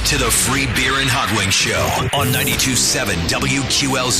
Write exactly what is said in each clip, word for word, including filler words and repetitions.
to the Free Beer and Hot Wings Show on ninety-two point seven W Q L Z,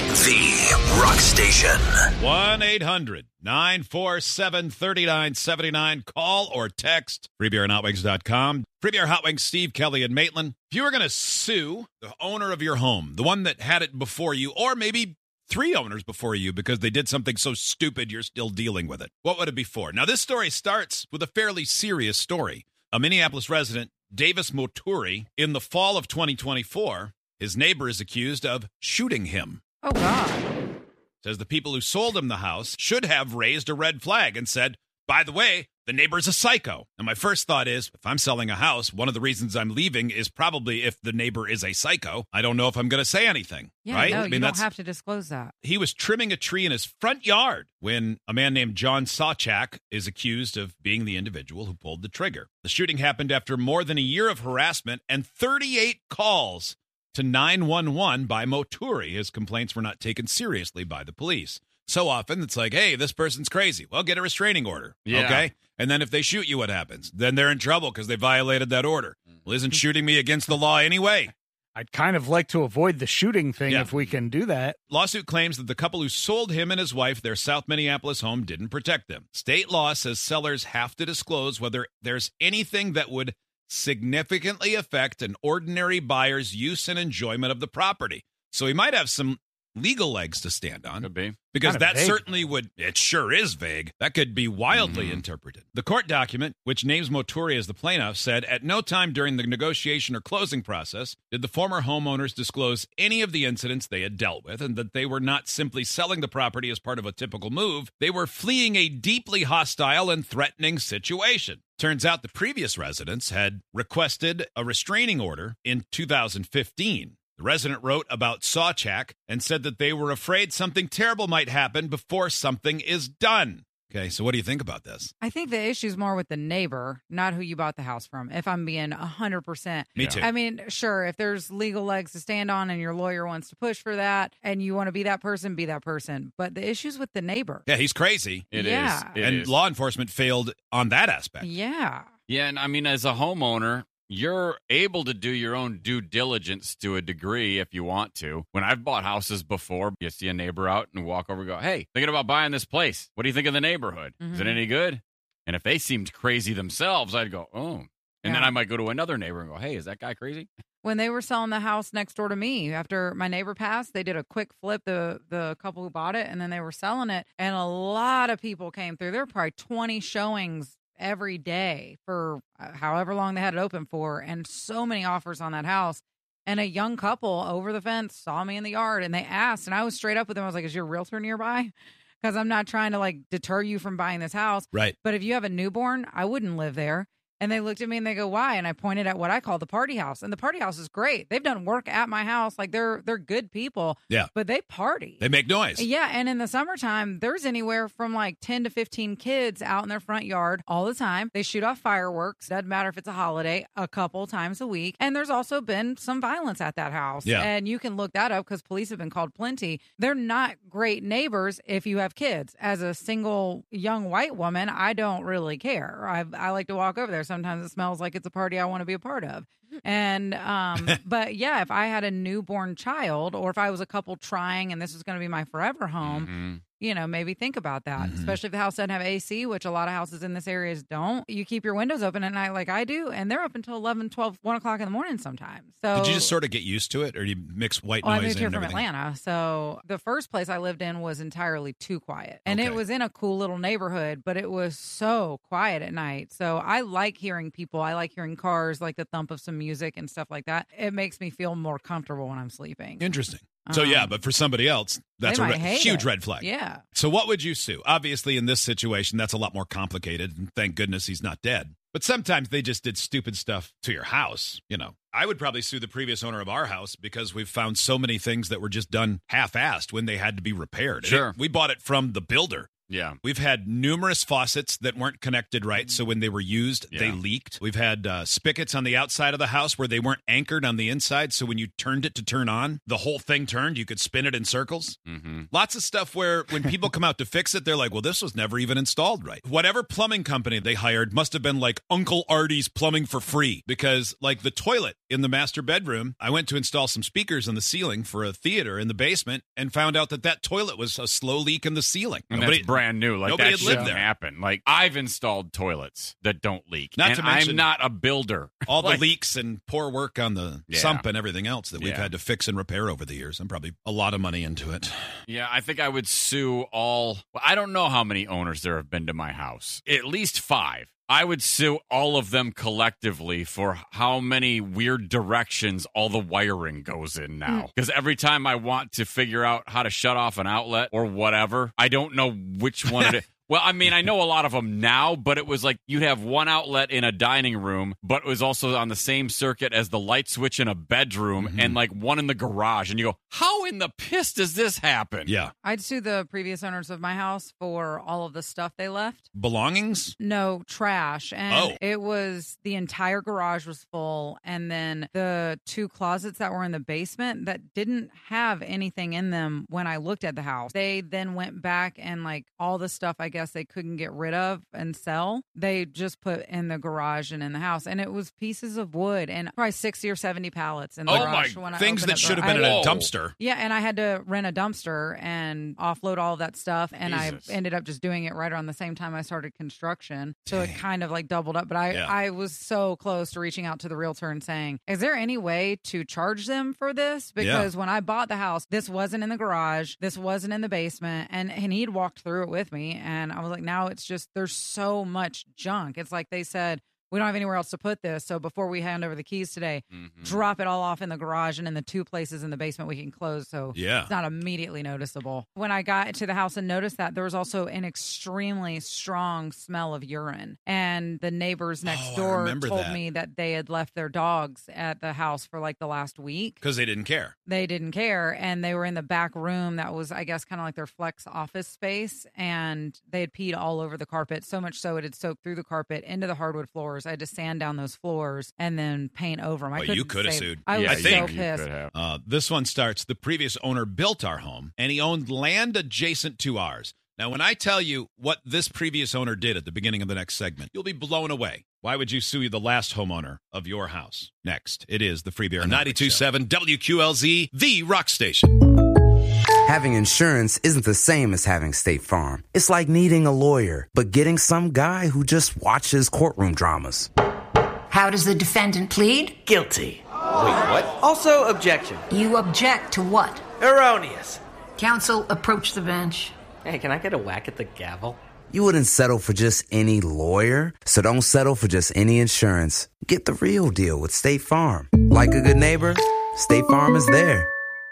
the rock station. one eight hundred nine four seven three nine seven nine. Call or text free beer and hot wings dot com. Free Beer Hot Wings, Steve, Kelly, and Maitland. If you were going to sue the owner of your home, the one that had it before you, or maybe three owners before you because they did something so stupid you're still dealing with it, what would it be for? Now, this story starts with a fairly serious story. A Minneapolis resident, Davis Moturi, in the fall of twenty twenty-four, his neighbor is accused of shooting him. Oh, God. Says the people who sold him the house should have raised a red flag and said, by the way, the neighbor's a psycho. And my first thought is, if I'm selling a house, one of the reasons I'm leaving is probably if the neighbor is a psycho. I don't know if I'm going to say anything, Yeah, right? no, I mean, you don't that's, have to disclose that. he was trimming a tree in his front yard when a man named John Sawchak is accused of being the individual who pulled the trigger. The shooting happened after more than a year of harassment and thirty-eight calls to nine one one by Moturi. His complaints were not taken seriously by the police. So often it's like, hey, this person's crazy. Well, get a restraining order. Yeah. Okay. And then if they shoot you, what happens? Then they're in trouble because they violated that order. Well, isn't shooting me against the law anyway? I'd kind of like to avoid the shooting thing Yeah. if we can do that. Lawsuit claims that the couple who sold him and his wife their South Minneapolis home didn't protect them. State law says sellers have to disclose whether there's anything that would significantly affect an ordinary buyer's use and enjoyment of the property. So he might have some legal legs to stand on. Could be. Because Kinda that vague. certainly would, it sure is vague. That could be wildly Mm-hmm. interpreted. The court document, which names Moturi as the plaintiff, said at no time during the negotiation or closing process did the former homeowners disclose any of the incidents they had dealt with, and that they were not simply selling the property as part of a typical move. They were fleeing a deeply hostile and threatening situation. Turns out the previous residents had requested a restraining order in two thousand fifteen. The resident wrote about Sawchak and said that they were afraid something terrible might happen before something is done. Okay, so what do you think about this? I think the issue's more with the neighbor, not who you bought the house from, if I'm being one hundred percent. Me too. I mean, sure, if there's legal legs to stand on and your lawyer wants to push for that and you want to be that person, be that person. But the issue's with the neighbor. Yeah, he's crazy. It is. Yeah. It and is. law enforcement failed on that aspect. Yeah. Yeah, and I mean, as a homeowner, you're able to do your own due diligence to a degree if you want to. When I've bought houses before, you see a neighbor out and walk over and go, hey, thinking about buying this place. What do you think of the neighborhood? Is it Mhm. any good? And if they seemed crazy themselves, I'd go, oh. And then Yeah. I might go to another neighbor and go, hey, is that guy crazy? When they were selling the house next door to me, after my neighbor passed, they did a quick flip, the the couple who bought it, and then they were selling it. And a lot of people came through. There were probably twenty showings every day for uh, however long they had it open for, and so many offers on that house. And a young couple over the fence saw me in the yard, and they asked, and I was straight up with them. I was like, is your realtor nearby? Because I'm not trying to like deter you from buying this house. Right. But if you have a newborn, I wouldn't live there. And they looked at me and they go, why? And I pointed at what I call the party house. And the party house is great. They've done work at my house. Like they're they're good people. Yeah. But they party. They make noise. Yeah, and in the summertime, there's anywhere from like ten to fifteen kids out in their front yard all the time. They shoot off fireworks. Doesn't matter if it's a holiday, a couple times a week. And there's also been some violence at that house. Yeah. And you can look that up because police have been called plenty. They're not great neighbors if you have kids. As a single young white woman, I don't really care. I I like to walk over there. Sometimes it smells like it's a party I want to be a part of. And, um, but yeah, if I had a newborn child or if I was a couple trying and this was going to be my forever home, Mm-hmm. you know, maybe think about that, Mhm. especially if the house doesn't have A C, which a lot of houses in this area don't. You keep your windows open at night like I do, and they're up until eleven, twelve, one o'clock in the morning sometimes. So Did you just sort of get used to it, or do you mix white well, I noise moved in here and from everything? Atlanta. So the first place I lived in was entirely too quiet. And Okay. it was in a cool little neighborhood, but it was so quiet at night. So I like hearing people. I like hearing cars, like the thump of some music and stuff like that. It makes me feel more comfortable when I'm sleeping. Interesting. So, Um, yeah, but for somebody else, that's they a might re- hate huge it. red flag. Yeah. So what would you sue? Obviously, in this situation, that's a lot more complicated, and thank goodness he's not dead. But sometimes they just did stupid stuff to your house. You know, I would probably sue the previous owner of our house because we've found so many things that were just done half-assed when they had to be repaired. And Sure. it- we bought it from the builder. Yeah. We've had numerous faucets that weren't connected right, so when they were used, Yeah. they leaked. We've had uh, spigots on the outside of the house where they weren't anchored on the inside, so when you turned it to turn on, the whole thing turned. You could spin it in circles. Mm-hmm. Lots of stuff where when people come out to fix it, they're like, well, this was never even installed right. Whatever plumbing company they hired must have been like Uncle Artie's Plumbing for free, because like the toilet in the master bedroom, I went to install some speakers in the ceiling for a theater in the basement and found out that that toilet was a slow leak in the ceiling. And Nobody- that's brand new. Like, nobody that had lived shouldn't there. happen. Like, I've installed toilets that don't leak. Not and to mention- I'm not a builder. all Like- the leaks and poor work on the Yeah. sump and everything else that we've Yeah. had to fix and repair over the years, and probably a lot of money into it. Yeah, I think I would sue all. Well, I don't know how many owners there have been to my house. At least five. I would sue all of them collectively for how many weird directions all the wiring goes in now. Because every time I want to figure out how to shut off an outlet or whatever, I don't know which one it is. Well, I mean, I know a lot of them now, but it was like you'd have one outlet in a dining room, but it was also on the same circuit as the light switch in a bedroom, Mm-hmm. and like one in the garage. And you go, how in the piss does this happen? Yeah. I'd sue the previous owners of my house for all of the stuff they left. Belongings? No, trash. And Oh. it was the entire garage was full. And then the two closets that were in the basement that didn't have anything in them when I looked at the house. They then went back and like all the stuff I guess they couldn't get rid of and sell, they just put in the garage and in the house. And it was pieces of wood and probably sixty or seventy pallets in the Oh garage. my, when I things opened that up should the- have been in I- a dumpster. Yeah, and I had to rent a dumpster and offload all of that stuff. And Jesus. I ended up just doing it right around the same time I started construction. So it kind of like doubled up. But I, Yeah. I was so close to reaching out to the realtor and saying, is there any way to charge them for this? Because when I bought the house, this wasn't in the garage. This wasn't in the basement. And, and he'd walked through it with me. And I was like, now it's just, there's so much junk. It's like they said, we don't have anywhere else to put this. So before we hand over the keys today, Mhm. drop it all off in the garage and in the two places in the basement we can close. So Yeah. it's not immediately noticeable. When I got to the house and noticed that, there was also an extremely strong smell of urine. And the neighbors next Oh, I door remember told that. me that they had left their dogs at the house for like the last week. Because they didn't care. They didn't care. And they were in the back room that was, I guess, kind of like their flex office space. And they had peed all over the carpet, so much so it had soaked through the carpet into the hardwood floors. I had to sand down those floors and then paint over them. I Well, couldn't you could have save- sued. I was Yeah, I so think you pissed. could have. Uh, this one starts, the previous owner built our home, and he owned land adjacent to ours. Now, when I tell you what this previous owner did at the beginning of the next segment, you'll be blown away. Why would you sue the last homeowner of your house? Next, it is the Free Beer ninety-two point seven W Q L Z, the rock station. Having insurance isn't the same as having State Farm. It's like needing a lawyer, but getting some guy who just watches courtroom dramas. How does the defendant plead? Guilty. Wait, what? Also, objection. You object to what? Erroneous. Counsel, approach the bench. Hey, can I get a whack at the gavel? You wouldn't settle for just any lawyer, so don't settle for just any insurance. Get the real deal with State Farm. Like a good neighbor, State Farm is there.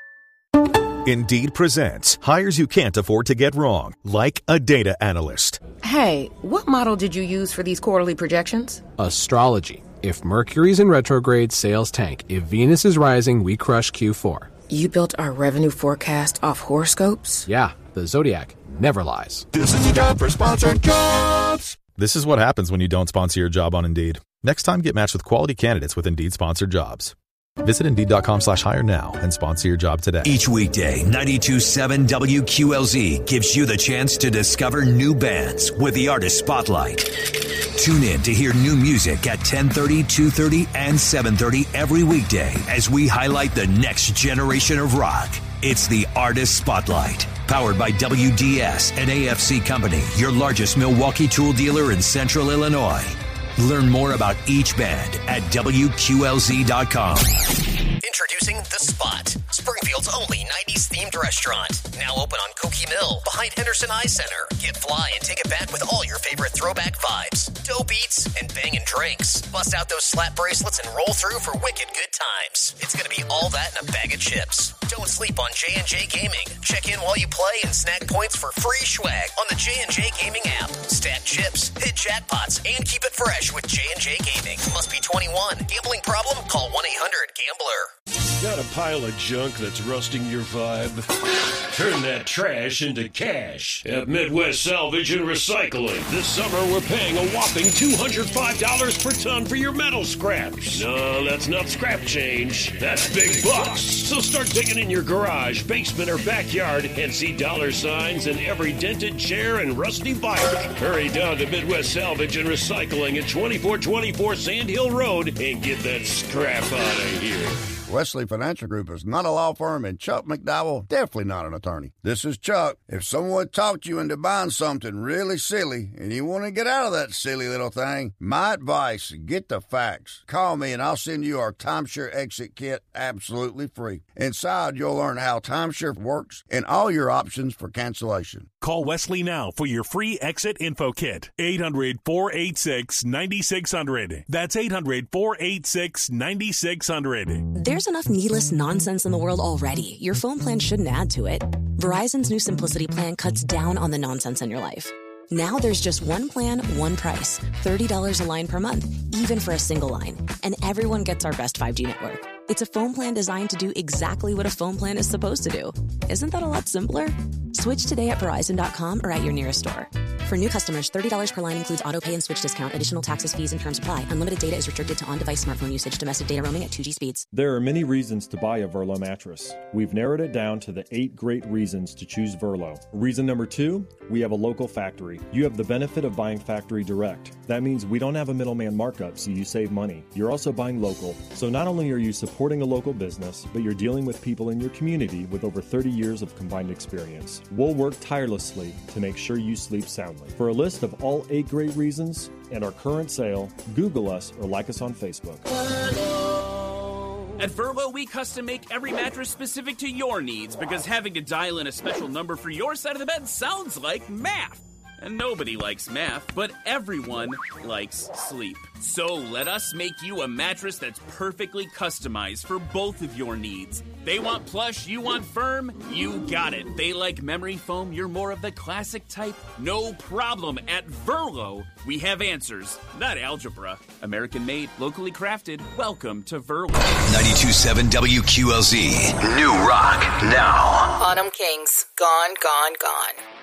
Indeed presents hires you can't afford to get wrong, like a data analyst. Hey, what model did you use for these quarterly projections? Astrology. If Mercury's in retrograde, sales tank. If Venus is rising, we crush Q four. You built our revenue forecast off horoscopes? Yeah, the Zodiac never lies. This is a job for sponsored jobs. This is what happens when you don't sponsor your job on Indeed. Next time, get matched with quality candidates with Indeed sponsored jobs. Visit Indeed.com slash hire now and sponsor your job today. Each weekday, ninety-two point seven W Q L Z gives you the chance to discover new bands with the Artist Spotlight. Tune in to hear new music at ten thirty, two thirty, and seven thirty every weekday as we highlight the next generation of rock. It's the Artist Spotlight, powered by W D S and A F C Company, your largest Milwaukee tool dealer in Central Illinois. Learn more about each band at W Q L Z dot com. Introducing The Spot, Springfield's only nineties themed restaurant. Now open on Cokie Mill behind Henderson Eye Center. Get fly and take it back with all your favorite throwback vibes, dope eats, and bangin' drinks. Bust out those slap bracelets and roll through for wicked good times. It's gonna be all that in a bag of chips. Don't sleep on J and J Gaming. Check in while you play and snag points for free swag on the J and J Gaming app. Stack chips, hit jackpots, and keep it fresh with J and J Gaming. Must be twenty-one. Gambling problem? Call one eight hundred gambler. Got a pile of junk that's rusting your vibe? Turn that trash into cash at Midwest Salvage and Recycling. This summer, we're paying a whopping two hundred five dollars per ton for your metal scraps. No, that's not scrap change. That's big bucks. So start digging in your garage, basement, or backyard and see dollar signs in every dented chair and rusty bike. Hurry down to Midwest Salvage and Recycling at twenty-four twenty-four Sand Hill Road and get that scrap out of here. Wesley Financial Group is not a law firm, and Chuck McDowell definitely not an attorney. This is Chuck. If someone talked you into buying something really silly and you want to get out of that silly little thing, my advice, get the facts. Call me and I'll send you our timeshare exit kit absolutely free. Inside, you'll learn how timeshare works and all your options for cancellation. Call Wesley now for your free exit info kit. eight hundred, four eight six, nine six zero zero. That's eight hundred, four eight six, nine six zero zero. There's enough needless nonsense in the world already. Your phone plan shouldn't add to it. Verizon's new Simplicity plan cuts down on the nonsense in your life. Now there's just one plan, one price. thirty dollars a line per month, even for a single line. And everyone gets our best five G network. It's a phone plan designed to do exactly what a phone plan is supposed to do. Isn't that a lot simpler? Switch today at Verizon dot com or at your nearest store. For new customers, thirty dollars per line includes auto pay and switch discount. Additional taxes, fees, and terms apply. Unlimited data is restricted to on-device smartphone usage. Domestic data roaming at two G speeds. There are many reasons to buy a Verlo mattress. We've narrowed it down to the eight great reasons to choose Verlo. Reason number two, we have a local factory. You have the benefit of buying factory direct. That means we don't have a middleman markup, so you save money. You're also buying local. So not only are you supporting a local business, but you're dealing with people in your community with over thirty years of combined experience. We'll work tirelessly to make sure you sleep soundly. For a list of all eight great reasons and our current sale, Google us or like us on Facebook. At Verlo, we custom make every mattress specific to your needs because having to dial in a special number for your side of the bed sounds like math. And nobody likes math, but everyone likes sleep. So let us make you a mattress that's perfectly customized for both of your needs. They want plush, you want firm, you got it. They like memory foam, you're more of the classic type. No problem. At Verlo, we have answers, not algebra. American made, locally crafted. Welcome to Verlo. ninety-two point seven W Q L Z. New Rock now. Autumn Kings. Gone, gone, gone.